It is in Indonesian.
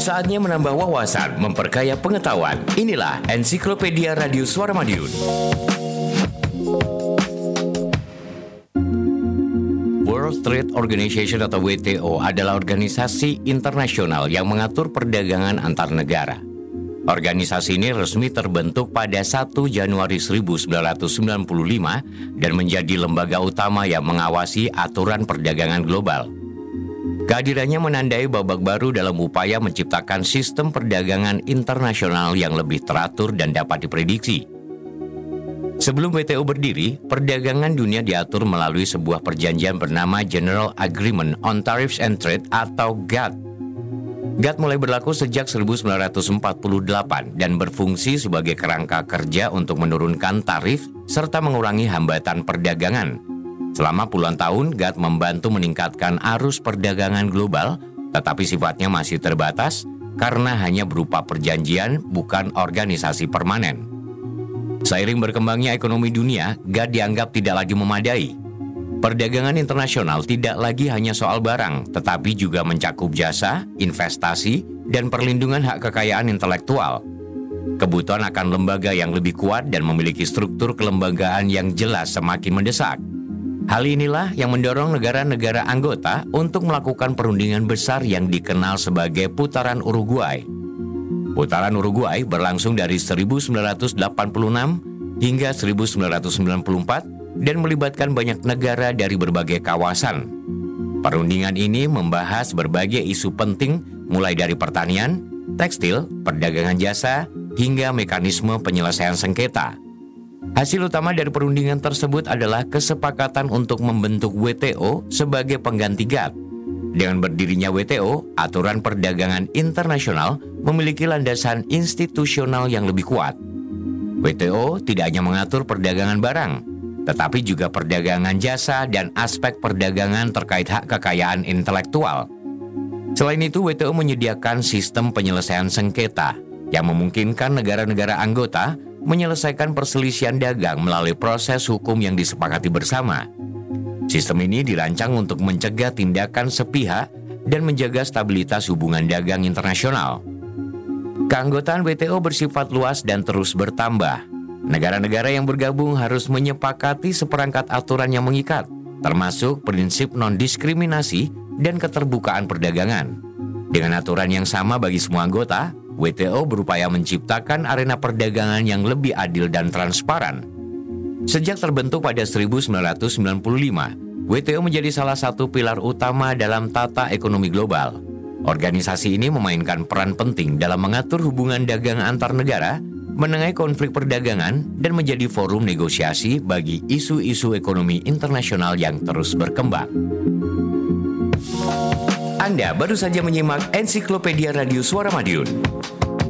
Saatnya menambah wawasan, memperkaya pengetahuan. Inilah Ensiklopedia Radio Suara Madiun. World Trade Organization atau WTO adalah organisasi internasional yang mengatur perdagangan antar negara. Organisasi ini resmi terbentuk pada 1 Januari 1995 dan menjadi lembaga utama yang mengawasi aturan perdagangan global. Kehadirannya menandai babak baru dalam upaya menciptakan sistem perdagangan internasional yang lebih teratur dan dapat diprediksi. Sebelum WTO berdiri, perdagangan dunia diatur melalui sebuah perjanjian bernama General Agreement on Tariffs and Trade atau GATT. GATT mulai berlaku sejak 1948 dan berfungsi sebagai kerangka kerja untuk menurunkan tarif serta mengurangi hambatan perdagangan. Selama puluhan tahun, GATT membantu meningkatkan arus perdagangan global, tetapi sifatnya masih terbatas karena hanya berupa perjanjian, bukan organisasi permanen. Seiring berkembangnya ekonomi dunia, GATT dianggap tidak lagi memadai. Perdagangan internasional tidak lagi hanya soal barang, tetapi juga mencakup jasa, investasi, dan perlindungan hak kekayaan intelektual. Kebutuhan akan lembaga yang lebih kuat dan memiliki struktur kelembagaan yang jelas semakin mendesak. Hal inilah yang mendorong negara-negara anggota untuk melakukan perundingan besar yang dikenal sebagai Putaran Uruguay. Putaran Uruguay berlangsung dari 1986 hingga 1994 dan melibatkan banyak negara dari berbagai kawasan. Perundingan ini membahas berbagai isu penting mulai dari pertanian, tekstil, perdagangan jasa, hingga mekanisme penyelesaian sengketa. Hasil utama dari perundingan tersebut adalah kesepakatan untuk membentuk WTO sebagai pengganti GATT. Dengan berdirinya WTO, aturan perdagangan internasional memiliki landasan institusional yang lebih kuat. WTO tidak hanya mengatur perdagangan barang, tetapi juga perdagangan jasa dan aspek perdagangan terkait hak kekayaan intelektual. Selain itu, WTO menyediakan sistem penyelesaian sengketa yang memungkinkan negara-negara anggota menyelesaikan perselisihan dagang melalui proses hukum yang disepakati bersama. Sistem ini dirancang untuk mencegah tindakan sepihak dan menjaga stabilitas hubungan dagang internasional. Keanggotaan WTO bersifat luas dan terus bertambah. Negara-negara yang bergabung harus menyepakati seperangkat aturan yang mengikat, termasuk prinsip non-diskriminasi dan keterbukaan perdagangan. Dengan aturan yang sama bagi semua anggota, WTO berupaya menciptakan arena perdagangan yang lebih adil dan transparan. Sejak terbentuk pada 1995, WTO menjadi salah satu pilar utama dalam tata ekonomi global. Organisasi ini memainkan peran penting dalam mengatur hubungan dagang antar negara, menengahi konflik perdagangan, dan menjadi forum negosiasi bagi isu-isu ekonomi internasional yang terus berkembang. Anda baru saja menyimak Ensiklopedia Radio Suara Madiun.